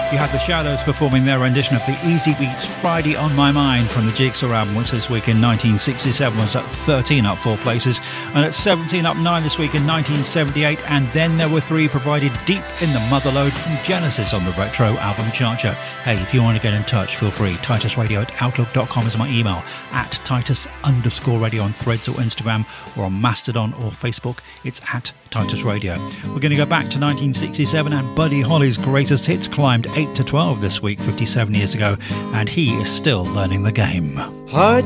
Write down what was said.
You had the Shadows performing their rendition of the Easy Beats Friday on My Mind from the Jigsaw album, which this week in 1967 was at 13, up 4 places, and at 17, up 9 this week in 1978. And then there were 3 provided deep in the Motherlode from Genesis on the Retro Album Charger. Hey, if you want to get in touch, feel free. TitusRadio@outlook.com is my email. At Titus_radio on Threads or Instagram, or on Mastodon or Facebook, it's at Titus Radio. We're going to go back to 1967, and Buddy Holly's greatest hits climbed 8 to 12 this week, 57 years ago, and he is still learning the game. Hard